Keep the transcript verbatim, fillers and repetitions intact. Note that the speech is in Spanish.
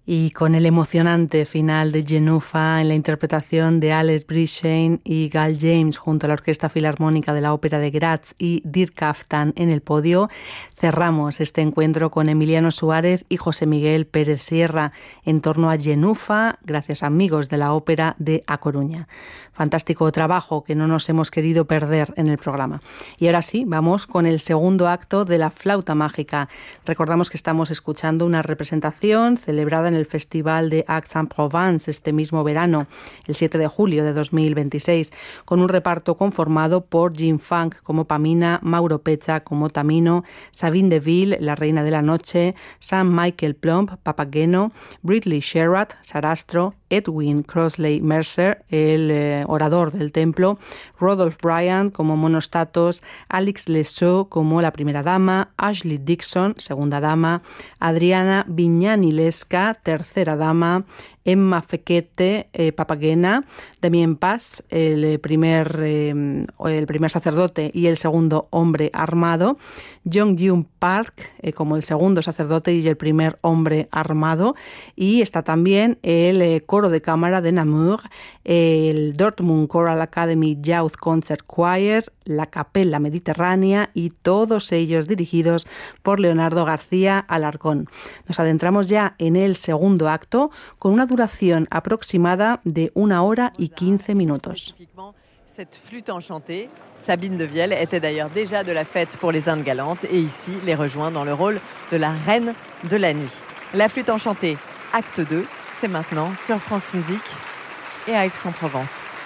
Y con el emocionante final de Genufa en la interpretación de Alex Brishein y Gal James junto a la Orquesta Filarmónica de la Ópera de Graz y Dirk Kaftan en el podio, cerramos este encuentro con Emiliano Suárez y José Miguel Pérez Sierra en torno a Genufa, gracias a amigos de la Ópera de A Coruña. Fantástico trabajo que no nos hemos querido perder en el programa. Y ahora sí, vamos con el segundo acto de La Flauta Mágica. Recordamos que estamos escuchando una representación celebrada en el Festival de Aix-en-Provence este mismo verano, el siete de julio de dos mil veintiséis, con un reparto conformado por Jim Funk como Pamina, Mauro Pecha como Tamino, Sabine Deville, la Reina de la Noche, Sam Michael Plumb, Papageno, Bridley Sherratt, Sarastro, Edwin Crossley Mercer, el eh, orador del templo, Rodolph Bryant como Monostatos, Alex Lesaux como la primera dama, Ashley Dixon, segunda dama, Adriana Vignani-Lesca, tercera dama, Emma Fekete, eh, Papagena, Damien Paz, el primer, eh, el primer sacerdote y el segundo hombre armado, Jong Yoon Park eh, como el segundo sacerdote y el primer hombre armado, y está también el eh, coro de cámara de Namur, el Dortmund Choral Academy Youth Concert Choir, la Capella Mediterránea y todos ellos dirigidos por Leonardo García Alarcón. Nos adentramos ya en el segundo acto con una duración aproximada de una hora y quince minutos. Cette flûte enchantée, Sabine de Vielle était d'ailleurs déjà de la fête pour les Indes galantes et ici les rejoint dans le rôle de la reine de la nuit. La flûte enchantée, acte deux, c'est maintenant sur France Musique et à Aix-en-Provence.